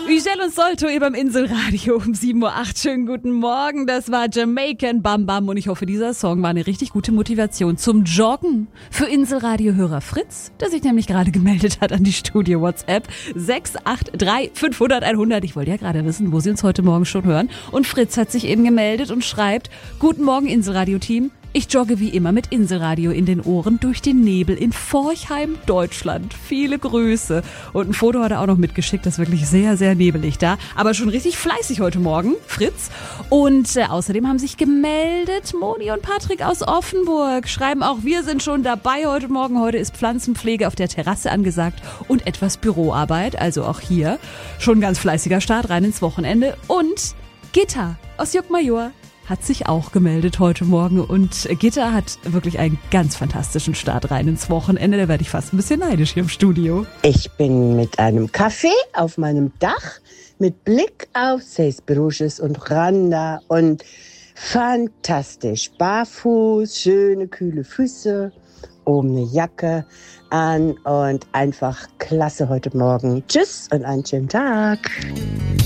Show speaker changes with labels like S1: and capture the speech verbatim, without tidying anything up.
S1: Giselle und Solto hier beim Inselradio um sieben Uhr acht. Schönen guten Morgen, das war Jamaican Bam Bam und ich hoffe, dieser Song war eine richtig gute Motivation zum Joggen für Inselradio-Hörer Fritz, der sich nämlich gerade gemeldet hat an die Studio-WhatsApp sechs acht drei fünf null null hundert. Ich wollte ja gerade wissen, wo Sie uns heute Morgen schon hören. Und Fritz hat sich eben gemeldet und schreibt: Guten Morgen Inselradio-Team. Ich jogge wie immer mit Inselradio in den Ohren durch den Nebel in Forchheim, Deutschland. Viele Grüße. Und ein Foto hat er auch noch mitgeschickt, das ist wirklich sehr, sehr nebelig da. Aber schon richtig fleißig heute Morgen, Fritz. Und äh, außerdem haben sich gemeldet Moni und Patrick aus Offenburg. Schreiben auch, wir sind schon dabei heute Morgen. Heute ist Pflanzenpflege auf der Terrasse angesagt und etwas Büroarbeit. Also auch hier schon ein ganz fleißiger Start rein ins Wochenende. Und Gitta aus Juckmajor hat sich auch gemeldet heute Morgen und Gitta hat wirklich einen ganz fantastischen Start rein ins Wochenende. Da werde ich fast ein bisschen neidisch hier im Studio.
S2: Ich bin mit einem Kaffee auf meinem Dach mit Blick auf Seis Bruches und Randa und fantastisch. Barfuß, schöne kühle Füße, oben eine Jacke an und einfach klasse heute Morgen. Tschüss und einen schönen Tag.